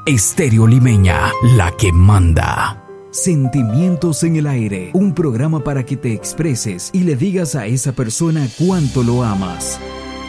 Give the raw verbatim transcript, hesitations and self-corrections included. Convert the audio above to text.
Estéreo Limeña, la que manda. Sentimientos en el aire, un programa para que te expreses y le digas a esa persona cuánto lo amas.